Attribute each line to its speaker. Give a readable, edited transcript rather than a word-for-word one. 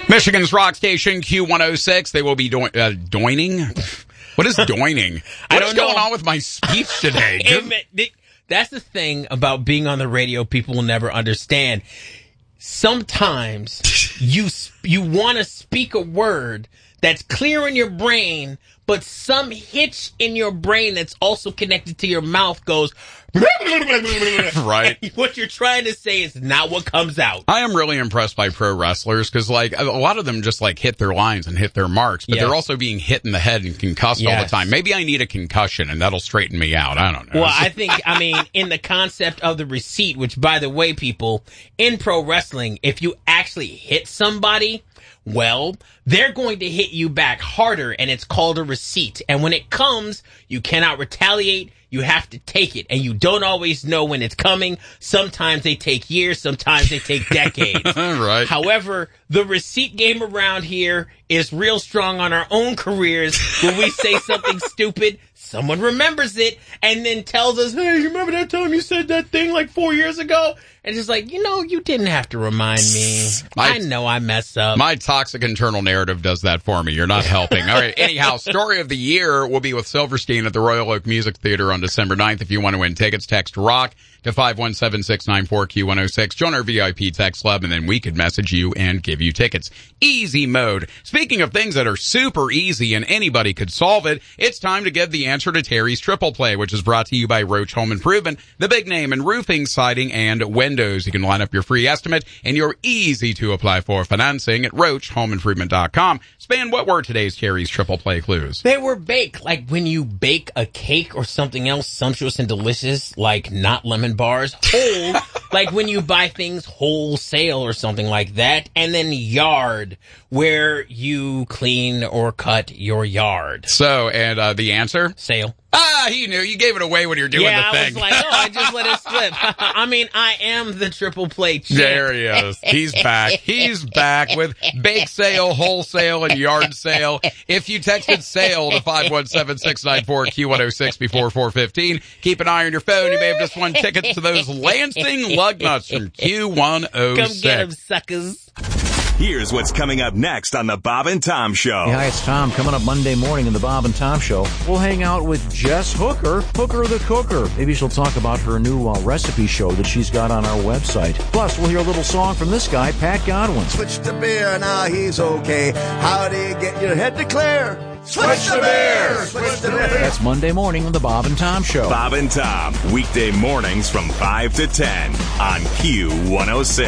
Speaker 1: Michigan's rock station, Q106. They will be doining. What is doining? What is going on with my speech today?
Speaker 2: That's the thing about being on the radio people will never understand. Sometimes you want to speak a word that's clear in your brain, but some hitch in your brain that's also connected to your mouth goes...
Speaker 1: Right.
Speaker 2: And what you're trying to say is not what comes out.
Speaker 1: I am really impressed by pro wrestlers because, like, a lot of them just, like, hit their lines and hit their marks, but they're also being hit in the head and concussed all the time. Maybe I need a concussion, and that'll straighten me out. I don't know.
Speaker 2: Well, I mean, in the concept of the receipt, which, by the way, people, in pro wrestling, if you actually hit somebody... well, they're going to hit you back harder, and it's called a receipt. And when it comes, you cannot retaliate. You have to take it, and you don't always know when it's coming. Sometimes they take years. Sometimes they take decades.
Speaker 1: Right.
Speaker 2: However, the receipt game around here is real strong on our own careers. When we say something stupid, someone remembers it and then tells us, hey, you remember that time you said that thing like 4 years ago? And it's like, you didn't have to remind me. I know I messed up.
Speaker 1: My toxic internal narrative does that for me. You're not helping. All right. Anyhow, story of the year will be with Silverstein at the Royal Oak Music Theater on December 9th. If you want to win tickets, text ROCK to 517-694-Q106. Join our VIP text club, and then we could message you and give you tickets. Easy mode. Speaking of things that are super easy and anybody could solve it, it's time to give the answer to Terry's Triple Play, which is brought to you by Roach Home Improvement, the big name in roofing, siding, and windows. You can line up your free estimate and your easy-to-apply for financing at RoachHomeImprovement.com. Span, what were today's Terry's Triple Play clues?
Speaker 2: They were baked. Like when you bake a cake or something else sumptuous and delicious, like not lemon bars. Whole, like when you buy things wholesale or something like that. And then yard, where you clean or cut your yard.
Speaker 1: So, and the answer?
Speaker 2: Sale.
Speaker 1: Ah, he knew. You gave it away when you were doing the thing.
Speaker 2: I was like, I just let it slip. I mean, I am the Triple Play champ.
Speaker 1: There he is. He's back. He's back with bake sale, wholesale, and yard sale. If you texted sale to 517-694-Q106 before 4:15, keep an eye on your phone. You may have just won tickets to those Lansing lug nuts from Q106.
Speaker 2: Come get them, suckers.
Speaker 3: Here's what's coming up next on the Bob and Tom Show.
Speaker 4: Hey, hi, it's Tom. Coming up Monday morning in the Bob and Tom Show, we'll hang out with Jess Hooker, Hooker the Cooker. Maybe she'll talk about her new recipe show that she's got on our website. Plus, we'll hear a little song from this guy, Pat Godwin.
Speaker 5: Switch to beer, now he's okay. How do you get your head to clear? Switch to beer! Switch to beer!
Speaker 4: That's Monday morning on the Bob and Tom Show.
Speaker 3: Bob and Tom, weekday mornings from 5 to 10 on Q106.